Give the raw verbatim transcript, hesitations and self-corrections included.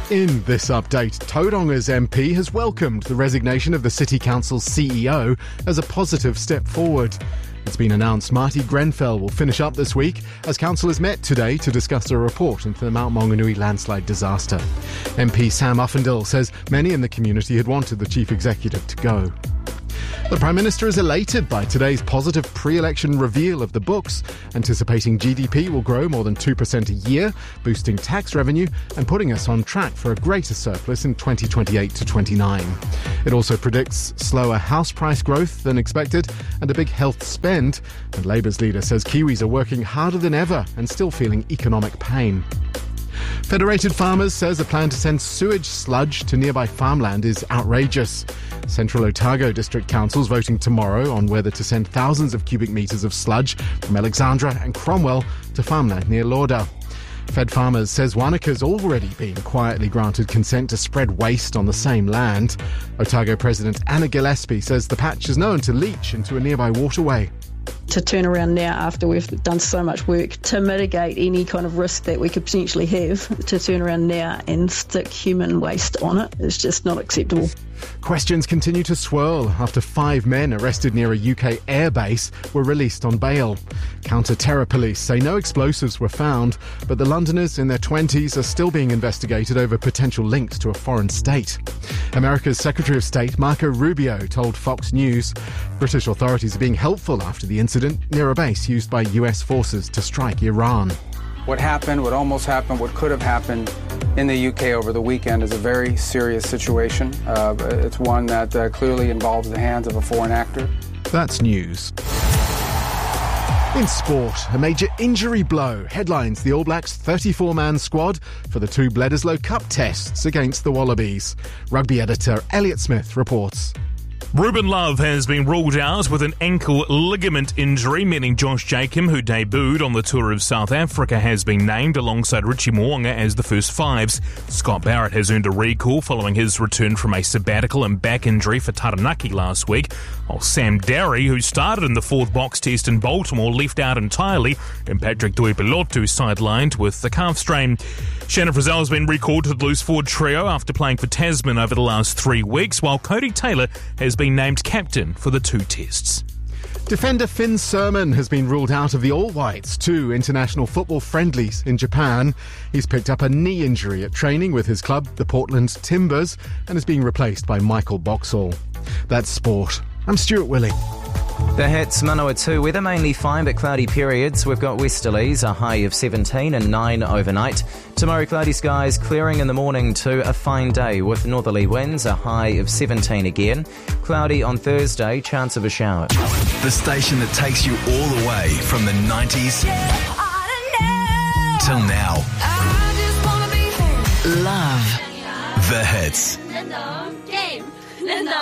In this update, Tauranga M P has welcomed the resignation of the City Council's C E O as a positive step forward. It's been announced Marty Grenfell will finish up this week as council has met today to discuss a report into the Mount Maunganui landslide disaster. M P Sam Uffindell says many in the community had wanted the chief executive to go. The Prime Minister is elated by today's positive pre-election reveal of the books, anticipating G D P will grow more than two percent a year, boosting tax revenue and putting us on track for a greater surplus in twenty twenty-eight to twenty-nine. It also predicts slower house price growth than expected and a big health spend, and Labour's leader says Kiwis are working harder than ever and still feeling economic pain. Federated Farmers says a plan to send sewage sludge to nearby farmland is outrageous. Central Otago District Council's voting tomorrow on whether to send thousands of cubic metres of sludge from Alexandra and Cromwell to farmland near Lauder. Fed Farmers says Wanaka's already been quietly granted consent to spread waste on the same land. Otago President Anna Gillespie says the patch is known to leach into a nearby waterway. To turn around now after we've done so much work to mitigate any kind of risk that we could potentially have, to turn around now and stick human waste on it is just not acceptable. Questions continue to swirl after five men arrested near a U K airbase were released on bail. Counter-terror police say no explosives were found, but the Londoners in their twenties are still being investigated over potential links to a foreign state. America's Secretary of State Marco Rubio told Fox News British authorities are being helpful after the incident near a base used by U S forces to strike Iran. What happened, what almost happened, what could have happened in the U K over the weekend is a very serious situation. Uh, it's one that uh, clearly involves the hands of a foreign actor. That's news. In sport, a major injury blow headlines the All Blacks' thirty-four man squad for the two Bledisloe Cup tests against the Wallabies. Rugby editor Elliot Smith reports. Ruben Love has been ruled out with an ankle ligament injury, meaning Josh Jacob, who debuted on the tour of South Africa, has been named alongside Richie Mo'unga as the first fives. Scott Barrett has earned a recall following his return from a sabbatical and back injury for Taranaki last week, while Sam Darry, who started in the fourth box test in Baltimore, left out entirely, and Patrick Tuipulotu sidelined with the calf strain. Shannon Frizzell has been recalled to the loose forward trio after playing for Tasman over the last three weeks, while Cody Taylor has been named captain for the two tests. Defender Finn Sermon has been ruled out of the All Whites' two international football friendlies in Japan. He's picked up a knee injury at training with his club, the Portland Timbers, and is being replaced by Michael Boxall. That's sport. I'm Stuart Willie. The Hits, Manawatu weather mainly fine but cloudy periods. We've got westerlies, a high of seventeen and nine overnight. Tomorrow cloudy skies, clearing in the morning to a fine day with northerly winds, a high of seventeen again. Cloudy on Thursday, chance of a shower. The station that takes you all the way from the nineties till now. Love the Hits.